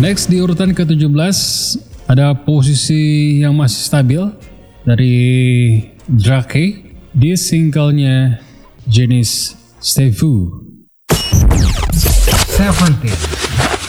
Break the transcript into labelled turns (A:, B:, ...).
A: Next di urutan ke-17 ada posisi yang masih stabil dari Drake di singlenya jenis Stay Fu.
B: 17.